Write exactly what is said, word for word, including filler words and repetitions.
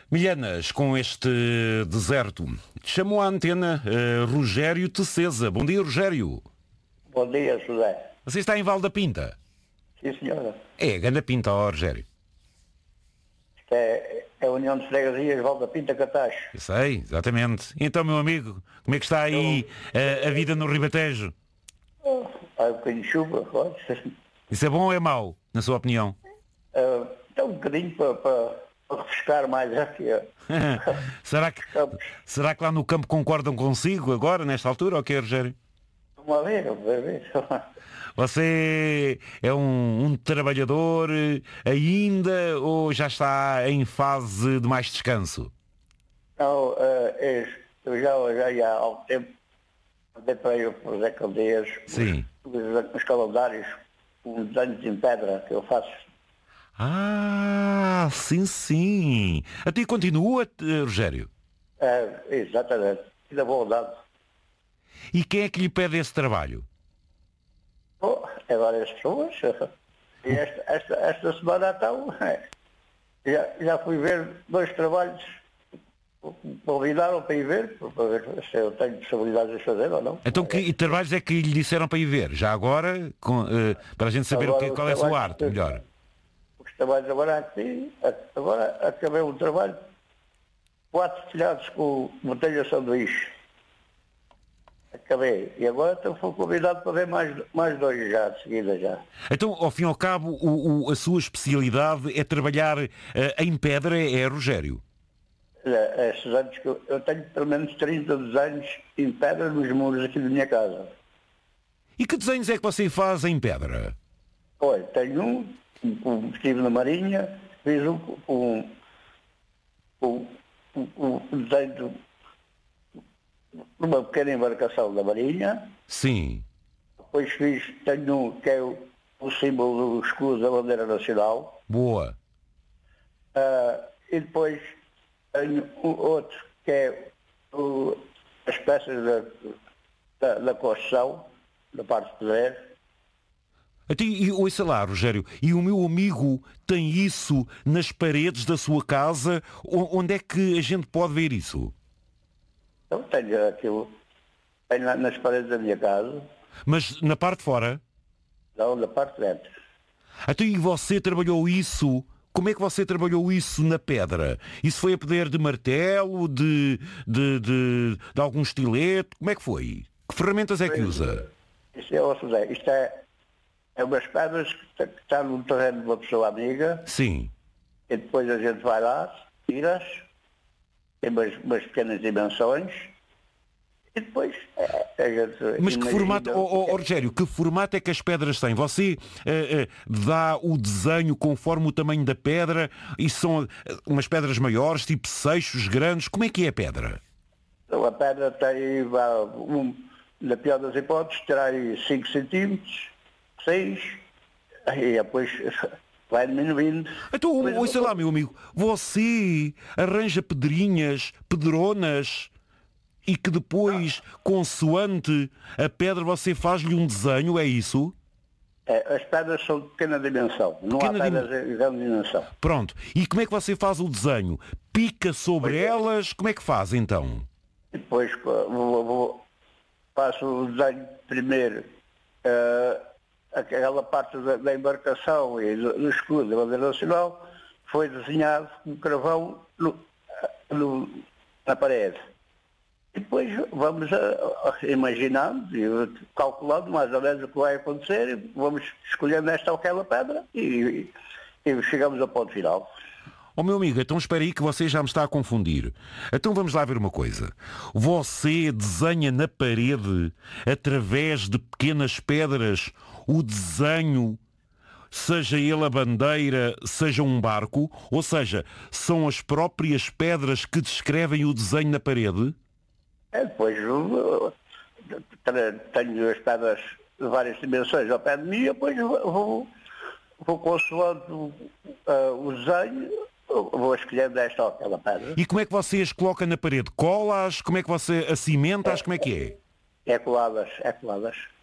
Milhanas, com este deserto. Chamou à antena uh, Rogério Tecesa. Bom dia, Rogério. Bom dia, José. Você está em Val da Pinta? Sim, senhora. É, Ganda Pinta, ó, Rogério. Isto é, é a União de Freguesias Val da Pinta Catacho. Eu sei, exatamente. Então, meu amigo, como é que está aí a, a vida no Ribatejo? Oh, há um bocadinho de chuva, pode. Isso é bom ou é mau, na sua opinião? Uh, então, um bocadinho para, para, para refrescar mais aqui. será, que, será que lá no campo concordam consigo agora, nesta altura, ou que é, Rogério? Vamos ver, vamos ver. Você é um, um trabalhador ainda ou já está em fase de mais descanso? Não, uh, é, eu já, já, já há algum tempo andei para aí os Zé Caldeias, Sim. Os, os calendários, os desenhos em pedra que eu faço. Ah, sim, sim. Até continua, Rogério? É, exatamente. E da bondade. E quem é que lhe pede esse trabalho? Oh, é várias pessoas. E esta, esta, esta semana então, já, já fui ver dois trabalhos. Me convidaram para ir ver, para ver se eu tenho possibilidades de fazer ou não. Então que trabalhos é que lhe disseram para ir ver? Já agora, com, uh, para a gente saber o que, qual é a sua arte, melhor. Os trabalhos agora aqui, agora acabei um trabalho, quatro telhados com botelha de sanduíche. Acabei. E agora fui convidado para ver mais, mais dois já, de seguida já. Então, ao fim e ao cabo, o, o, a sua especialidade é trabalhar uh, em pedra, é, Rogério? É, esses anos que eu, eu tenho pelo menos trinta anos em pedra nos muros aqui da minha casa. E que desenhos é que você faz em pedra? Olha, tenho um, um, estive na Marinha, fiz um, um, um, um, um desenho de uma pequena embarcação da Marinha. Sim. Depois fiz, tenho um que é o, o símbolo do escudo da bandeira nacional. Boa. Uh, e depois tenho um outro que é o, as peças da, da, da construção, da parte de pedreiro. Até, e ouça lá, Rogério, e o meu amigo tem isso nas paredes da sua casa? Onde é que a gente pode ver isso? Eu tenho aquilo, tenho nas paredes da minha casa. Mas na parte de fora? Não, na parte de dentro. Até e você trabalhou isso? Como é que você trabalhou isso na pedra? Isso foi a poder de martelo, de, de, de, de algum estilete? Como é que foi? Que ferramentas é que usa? Isto é, ó, José, isto é, é umas pedras que está no terreno de uma pessoa amiga. Sim. E depois a gente vai lá, tira-as, tem umas, umas pequenas dimensões, e depois é, a gente... Mas que imagina... formato, oh, oh, oh, Rogério, que formato é que as pedras têm? Você uh, uh, dá o desenho conforme o tamanho da pedra e são uh, umas pedras maiores, tipo seixos grandes? Como é que é a pedra? Então, a pedra tem, um, na pior das hipóteses, terá cinco centímetros, seis, e depois vai diminuindo. Então, Mas, ouça lá, meu amigo, você arranja pedrinhas, pedronas, e que depois, consoante a pedra, você faz-lhe um desenho, é isso? É, as pedras são de pequena dimensão, não pequena há pedras dim... de grande dimensão. Pronto. E como é que você faz o desenho? Pica sobre pois elas? Como é que faz, então? Depois vou, vou, faço o desenho primeiro, uh, aquela parte da, da embarcação e do, do escudo da bandeira nacional, foi desenhado com um carvão no, no, na parede. E depois vamos a, a, imaginando e calculando mais ou menos o que vai acontecer, vamos escolhendo esta ou aquela pedra e, e, e chegamos ao ponto final. Ó oh, meu amigo, então espera aí que você já me está a confundir. Então vamos lá ver uma coisa. Você desenha na parede, através de pequenas pedras, o desenho, seja ele a bandeira, seja um barco, ou seja, são as próprias pedras que descrevem o desenho na parede? É, depois eu, tenho as pedras de várias dimensões ao pé de mim, depois vou, vou consoante uh, o desenho, vou escolhendo esta ou aquela pedra. E como é que você as coloca na parede? Colas? Como é que você as cimenta? É, como é que é? É coladas, é coladas.